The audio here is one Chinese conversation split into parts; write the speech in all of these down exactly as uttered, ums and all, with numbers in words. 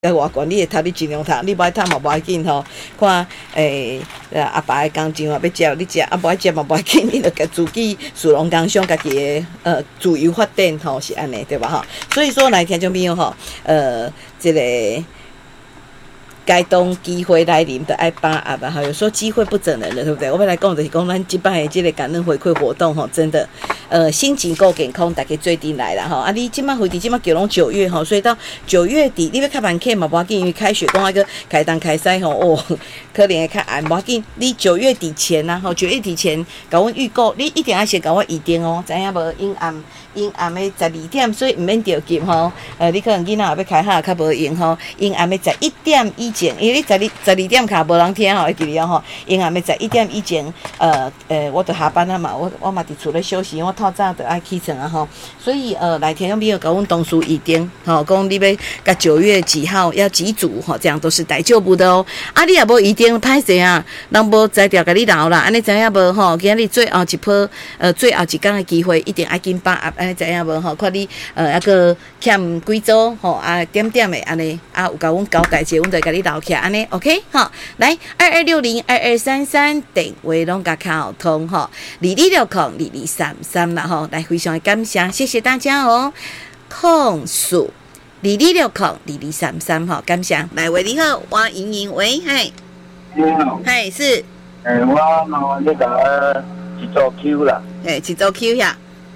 在外管你会读，你尽量读；你无爱读嘛无要紧吼。看诶，呃阿爸的工钱啊，要接你接，啊无爱接嘛无要紧，你著家自己属农工商家己的呃自由发展吼，是安尼对吧吼？所以说，来听众朋友吼，呃，这个。该当机会来临的爱把握吧，哈，有时候机会不等人的，对不对？我们来讲就是讲咱这摆的这个感恩回馈活动，哈，真的，呃，心情够健康，大家做阵来啦，哈。啊，你今摆回伫今摆叫拢九月哈，所以到九月底，你要开班课嘛，无要紧，因为开学讲那个开单开赛吼，哦，可能会较晏，无要紧。你九月底前呐，吼，九月底前甲阮预购，你一定要先甲我预定哦，知影无？阴暗阴暗的十二点，所以毋免着急吼。呃，你可能囡仔后要开学较无用吼，阴暗的十一点以前，因为你十二十二点卡无人听吼，会记哩吼。阴暗的十一点以前，呃呃，我著下班啊嘛，我我嘛伫厝咧休息，我透早著爱起床啊吼。所以呃，来听众朋友甲阮同事预定，吼，讲你要甲九月几号要几组吼，这样都是大丈夫的哦。啊，你也无预定歹势啊，人无才调甲你留啦，安尼知影无吼？今日最后一波，呃，最后一天的机会一定爱紧把握。安尼知影无吼？看你呃，抑个欠几组吼啊，点点的安尼啊，有甲阮交代者，阮就甲你留起来安尼 ，OK 吼。来二二六零二二三三电话拢甲敲通吼，二二六空二二三三啦吼。来，非常的感谢，谢谢大家哦。控诉二二六空二二三三吼，感谢。来，喂，你好，王莹莹，喂，嗨， 你好， 嗨是， 诶、欸，我麻烦你甲一组 Q 啦， 诶，一组 Q 呀。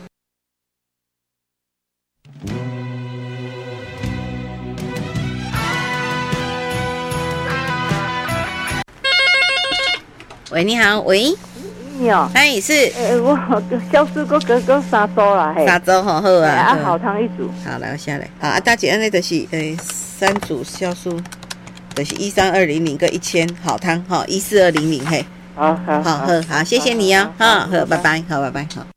喂，你好，喂， 你哦， 嗨是， 诶、欸，我消失过隔隔三周啦，嘿， 三周好好啊， 啊，好汤一组， 好来，我下来，好啊，大姐，安尼就是诶三组酵素，就是一三二零零个一千好汤哈，一四二零零嘿， 好好好好好，谢谢你哦，好，好，拜拜，好，拜拜，好。